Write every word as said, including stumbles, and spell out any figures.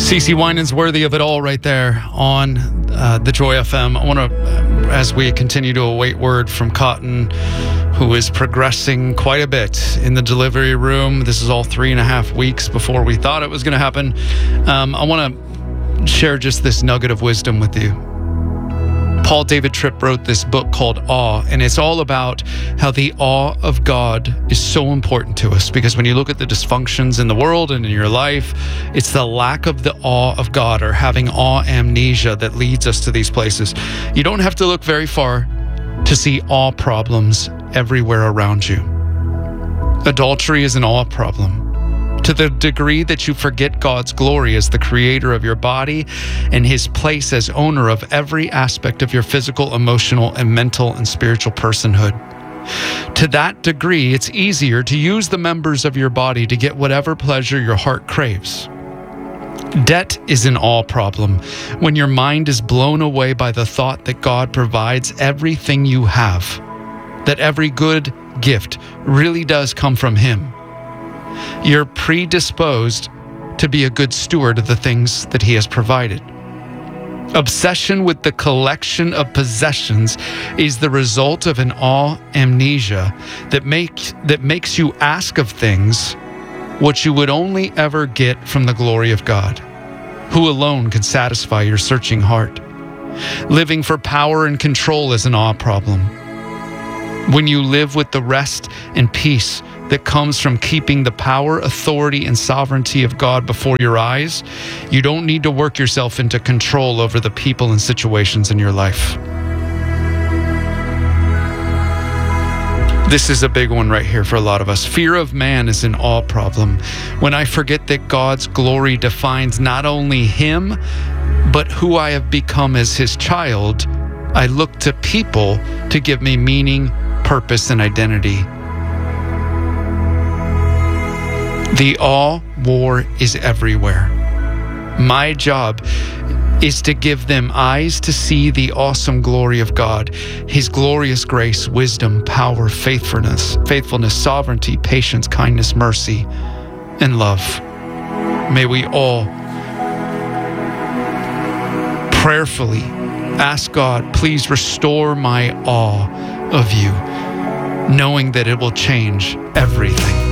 CeCe Winans, Worthy of It All, right there on uh, the Joy F M. I want to, as we continue to await word from Cotton, who is progressing quite a bit in the delivery room. This is all three and a half weeks before we thought it was going to happen. Um, I want to share just this nugget of wisdom with you. Paul David Tripp wrote this book called Awe, and it's all about how the awe of God is so important to us, because when you look at the dysfunctions in the world and in your life, it's the lack of the awe of God, or having awe amnesia, that leads us to these places. You don't have to look very far to see awe problems everywhere around you. Adultery is an awe problem. To the degree that you forget God's glory as the creator of your body and his place as owner of every aspect of your physical, emotional, and mental and spiritual personhood. To that degree, it's easier to use the members of your body to get whatever pleasure your heart craves. Debt is an awe problem when your mind is blown away by the thought that God provides everything you have, that every good gift really does come from him. You're predisposed to be a good steward of the things that he has provided. Obsession with the collection of possessions is the result of an awe amnesia that make, that makes you ask of things what you would only ever get from the glory of God, who alone can satisfy your searching heart. Living for power and control is an awe problem. When you live with the rest and peace that comes from keeping the power, authority, and sovereignty of God before your eyes, you don't need to work yourself into control over the people and situations in your life. This is a big one right here for a lot of us. Fear of man is an awe problem. When I forget that God's glory defines not only him, but who I have become as his child, I look to people to give me meaning, purpose, and identity. The awe war is everywhere. My job is to give them eyes to see the awesome glory of God, his glorious grace, wisdom, power, faithfulness, faithfulness, sovereignty, patience, kindness, mercy, and love. May we all prayerfully ask God, please restore my awe of you, knowing that it will change everything.